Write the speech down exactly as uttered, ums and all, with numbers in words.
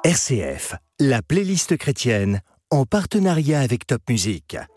R C F, la playlist chrétienne, en partenariat avec Top Music.